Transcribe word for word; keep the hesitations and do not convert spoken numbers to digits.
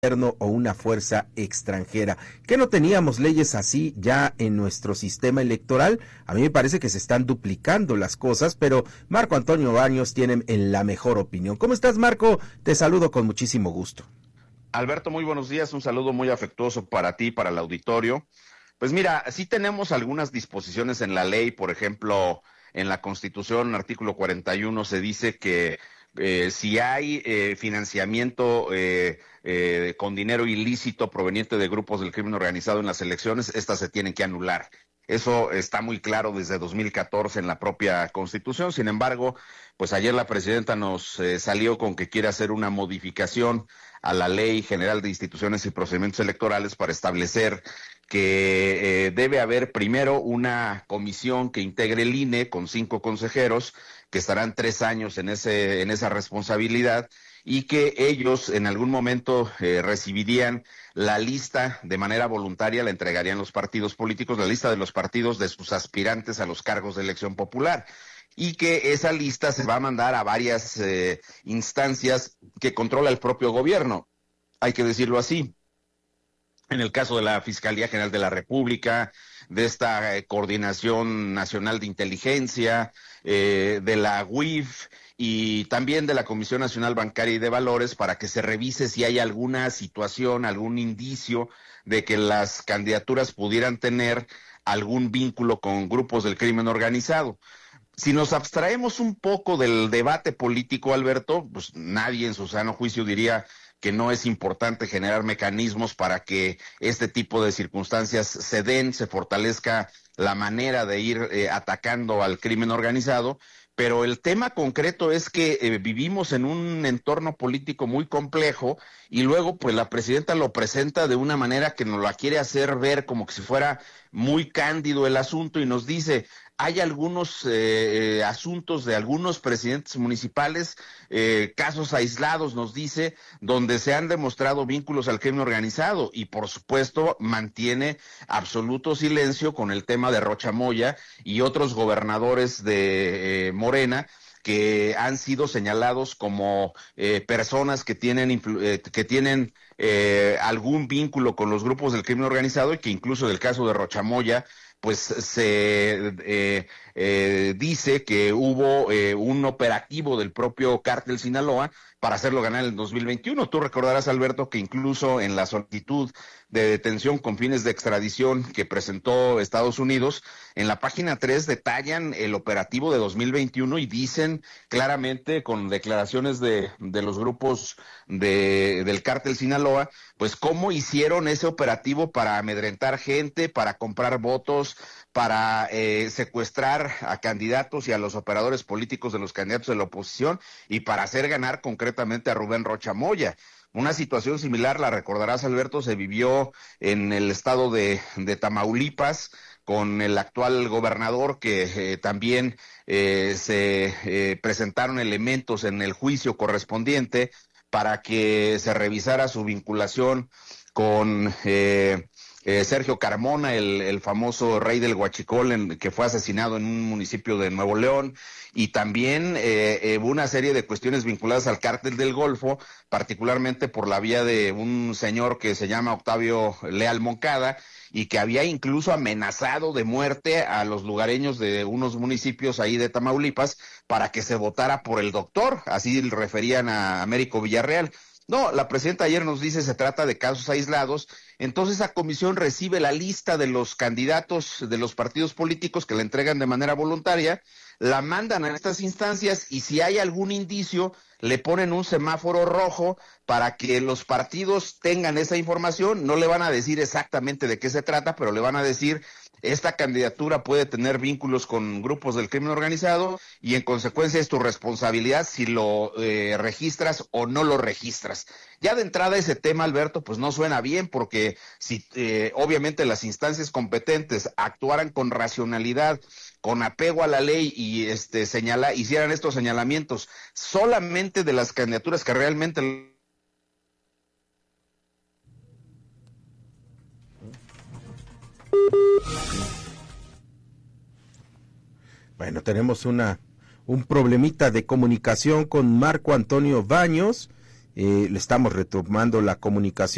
o una fuerza extranjera. ¿Que no teníamos leyes así ya en nuestro sistema electoral? A mí me parece que se están duplicando las cosas, pero Marco Antonio Baños tiene en la mejor opinión. ¿Cómo estás, Marco? Te saludo con muchísimo gusto. Alberto, muy buenos días, un saludo muy afectuoso para ti, para el auditorio. Pues mira, sí tenemos algunas disposiciones en la ley, por ejemplo, en la Constitución, artículo cuarenta y uno, se dice que eh, si hay eh, financiamiento eh, eh, con dinero ilícito proveniente de grupos del crimen organizado en las elecciones, estas se tienen que anular. Eso está muy claro desde dos mil catorce en la propia Constitución. Sin embargo, pues ayer la presidenta nos eh, salió con que quiere hacer una modificación a la Ley General de Instituciones y Procedimientos Electorales para establecer que eh, debe haber primero una comisión que integre el I N E con cinco consejeros que estarán tres años en ese en esa responsabilidad y que ellos en algún momento eh, recibirían la lista de manera voluntaria, la entregarían los partidos políticos, la lista de los partidos de sus aspirantes a los cargos de elección popular, y que esa lista se va a mandar a varias eh, instancias que controla el propio gobierno, hay que decirlo así. En el caso de la Fiscalía General de la República, de esta eh, Coordinación Nacional de Inteligencia, eh, de la U I F y también de la Comisión Nacional Bancaria y de Valores, para que se revise si hay alguna situación, algún indicio de que las candidaturas pudieran tener algún vínculo con grupos del crimen organizado. Si nos abstraemos un poco del debate político, Alberto, pues nadie en su sano juicio diría que no es importante generar mecanismos para que este tipo de circunstancias se den, se fortalezca la manera de ir eh, atacando al crimen organizado, pero el tema concreto es que eh, vivimos en un entorno político muy complejo y luego pues la presidenta lo presenta de una manera que nos la quiere hacer ver como que si fuera muy cándido el asunto y nos dice: hay algunos eh, eh, asuntos de algunos presidentes municipales, eh, casos aislados, nos dice, donde se han demostrado vínculos al crimen organizado, y por supuesto mantiene absoluto silencio con el tema de Rocha Moya y otros gobernadores de eh, Morena que han sido señalados como eh, personas que tienen eh, que tienen eh, algún vínculo con los grupos del crimen organizado, y que incluso del caso de Rocha Moya pues se eh, eh, dice que hubo eh, un operativo del propio Cártel Sinaloa para hacerlo ganar en el dos mil veintiuno. Tú recordarás, Alberto, que incluso en la solicitud de detención con fines de extradición que presentó Estados Unidos, en la página tres detallan el operativo de dos mil veintiuno y dicen claramente, con declaraciones de, de los grupos de, del Cártel Sinaloa, pues cómo hicieron ese operativo para amedrentar gente, para comprar votos, para eh, secuestrar a candidatos y a los operadores políticos de los candidatos de la oposición, y para hacer ganar concretamente a Rubén Rocha Moya. Una situación similar, la recordarás, Alberto, se vivió en el estado de, de Tamaulipas con el actual gobernador, que eh, también eh, se eh, presentaron elementos en el juicio correspondiente para que se revisara su vinculación con eh, eh, Sergio Carmona, el, el famoso rey del Huachicol, en, que fue asesinado en un municipio de Nuevo León, y también eh, eh, una serie de cuestiones vinculadas al Cártel del Golfo, particularmente por la vía de un señor que se llama Octavio Leal Moncada, y que había incluso amenazado de muerte a los lugareños de unos municipios ahí de Tamaulipas para que se votara por el doctor, así referían a Américo Villarreal. No, la presidenta ayer nos dice se trata de casos aislados. Entonces esa comisión recibe la lista de los candidatos de los partidos políticos que la entregan de manera voluntaria, la mandan a estas instancias, y si hay algún indicio le ponen un semáforo rojo para que los partidos tengan esa información. No le van a decir exactamente de qué se trata, pero le van a decir: esta candidatura puede tener vínculos con grupos del crimen organizado, y en consecuencia es tu responsabilidad si lo eh, registras o no lo registras. Ya de entrada ese tema, Alberto, pues no suena bien, porque si eh, obviamente las instancias competentes actuaran con racionalidad, con apego a la ley, y este señala, hicieran estos señalamientos solamente de las candidaturas que realmente... Bueno, tenemos una un problemita de comunicación con Marco Antonio Baños. Eh, le estamos retomando la comunicación.